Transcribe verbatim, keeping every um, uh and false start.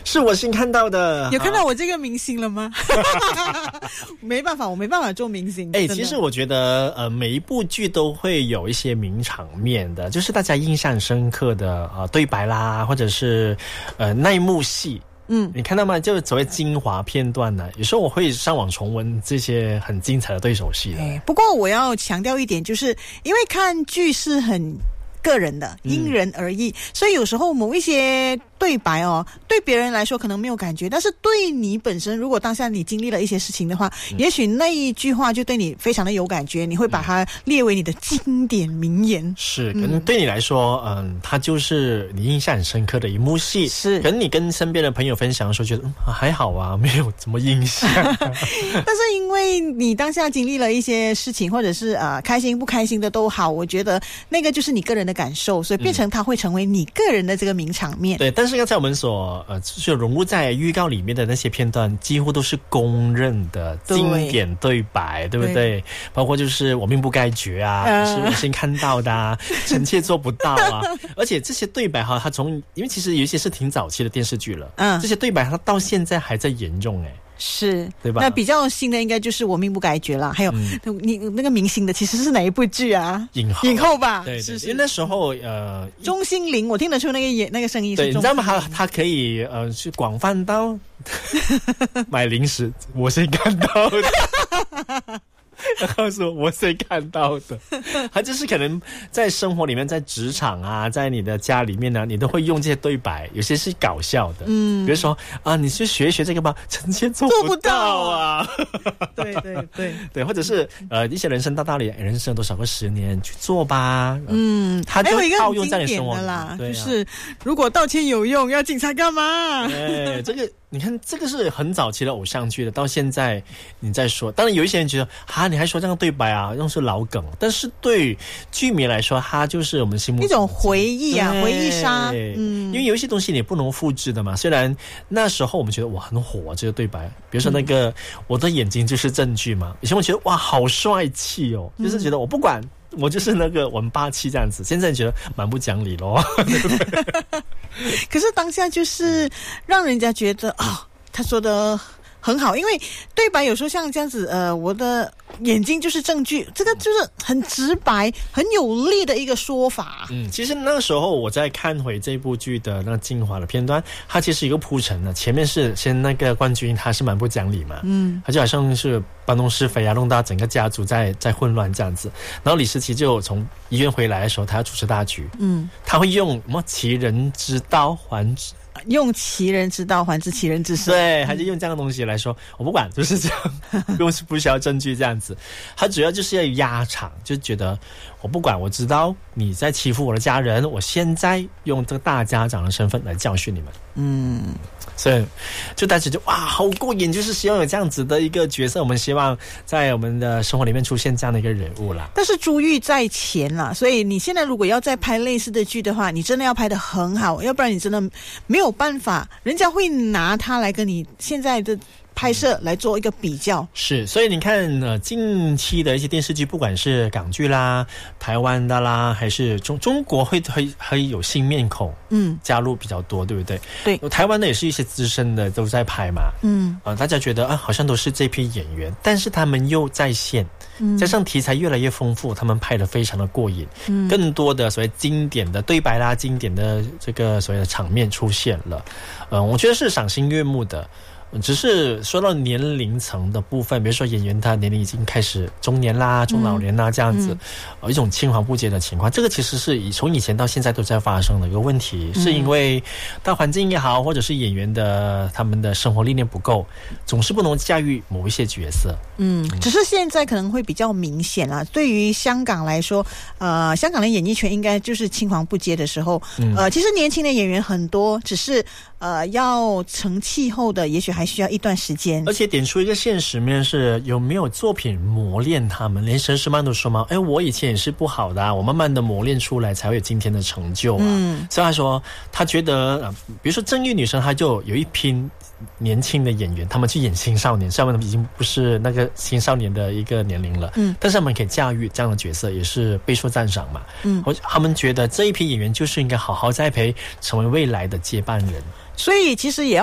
是我新看到的。 有看到我这个明星了吗？没办法，我没办法做明星。 哎，其实我觉得呃，每一部剧都会有一些名场面的，就是大家印象深刻的呃对白啦，或者是呃那一幕戏。嗯，你看到吗？就是所谓精华片段呢、啊，有时候我会上网重温这些很精彩的对手戏的。 哎，不过我要强调一点，就是因为看剧是很个人的，因人而异，嗯、所以有时候某一些对白哦，对别人来说可能没有感觉，但是对你本身，如果当下你经历了一些事情的话，嗯、也许那一句话就对你非常的有感觉，你会把它列为你的经典名言。 是，可能对你来说，嗯，它就是你印象很深刻的一幕戏。 是， 可能你跟身边的朋友分享的时候，觉得、嗯、还好啊，没有什么印象。 但是因为你当下经历了一些事情，或者是呃开心不开心的都好，我觉得那个就是你个人的感受，所以变成它会成为你个人的这个名场面。 嗯、对，但是刚才我们所呃就融入在预告里面的那些片段，几乎都是公认的经典对白， 对, 对不对? 对，包括就是我命不该绝啊，呃、是我先看到的啊，臣妾做不到啊。而且这些对白哈，它从因为其实有一些是挺早期的电视剧了，嗯，这些对白它到现在还在沿用哎。 是， 对吧？ 那比较新的应该就是我命不该绝了，还有、嗯、你那个明星的其实是哪一部剧啊？ 影后， 影后吧？ 对， 是是。 因为那时候呃， 钟欣凌，我听得出那个演那个声音是钟欣凌。 对，你知道吗？他他可以呃去广泛到买零食，我先看到的。他告诉我我谁看到的，他就是可能在生活里面，在职场啊，在你的家里面呢、啊，你都会用这些对白，有些是搞笑的，嗯，比如说啊，你去学一学这个吧，臣妾做不到啊， 对对对对，或者是呃一些人生大道理，人生有多少个十年去做吧，嗯，他就会套用在你生活里啦，对啊、就是如果道歉有用，要警察干嘛？ 哎，这个。你看，这个是很早期的偶像剧的，到现在你再说，当然有一些人觉得啊，你还说这样对白啊，那是老梗。但是对剧迷来说，它就是我们心目中一种回忆啊，回忆杀。 嗯，因为有一些东西你不能复制的嘛。虽然那时候我们觉得哇很火、啊、这个对白，比如说那个、嗯、我的眼睛就是证据嘛，以前我觉得哇好帅气哦，就是觉得我不管。我就是那个我们霸气这样子，现在觉得蛮不讲理咯。 可是当下就是让人家觉得啊、哦，他说的很好，因为对白有时候像这样子，呃，我的眼睛就是证据，这个就是很直白、很有力的一个说法。 嗯，其实那个时候我在看回这部剧的那精华的片段，它其实一个铺陈的，前面是先那个冠军他是蛮不讲理嘛，嗯，他就好像是搬弄是非啊，弄到整个家族在在混乱这样子。然后李时齐就从医院回来的时候，他要主持大局，嗯，他会用什么其人之道还治。 用其人之道还治其人之身， 对，还是用这样的东西来说，我不管，就是这样，不用不需要证据这样子。他主要就是要压场，就觉得我不管，我知道你在欺负我的家人，我现在用这个大家长的身份来教训你们。嗯，所以就大家就哇好过瘾，就是希望有这样子的一个角色，我们希望在我们的生活里面出现这样的一个人物啦。 但是珠玉在前啦，所以你现在如果要再拍类似的剧的话，你真的要拍得很好，要不然你真的没有办法，人家会拿它来跟你现在的拍摄来做一个比较。 是，所以你看呃，近期的一些电视剧，不管是港剧啦、台湾的啦，还是中中国会会会有新面孔嗯加入比较多，对不对？ 对， 台湾的也是一些资深的都在拍嘛，嗯啊、呃，大家觉得啊好像都是这批演员，但是他们又在线，嗯，加上题材越来越丰富，他们拍得非常的过瘾，嗯，更多的所谓经典的对白啦、经典的这个所谓的场面出现了，嗯、呃，我觉得是赏心悦目的。只是说到年龄层的部分，比如说演员他年龄已经开始中年啦、中老年啦这样子，嗯嗯、一种青黄不接的情况，这个其实是以从以前到现在都在发生的一个问题，嗯、是因为大环境也好，或者是演员的他们的生活历练不够，总是不能驾驭某一些角色。 嗯，只是现在可能会比较明显啦。对于香港来说，呃，香港的演艺圈应该就是青黄不接的时候。嗯、呃，其实年轻的演员很多，只是呃要成气候的，也许还需要一段时间。 而且点出一个现实面是有没有作品磨练他们，连佘诗曼都说嘛，哎，我以前也是不好的啊，我慢慢的磨练出来才会有今天的成就啊。嗯，所以他说他觉得、呃、比如说正义女生，他就有一批年轻的演员，他们去演青少年，虽然他们已经不是那个青少年的一个年龄了，嗯，但是他们可以驾驭这样的角色，也是备受赞赏嘛。嗯，他们觉得这一批演员就是应该好好栽培，成为未来的接班人。 所以其实也要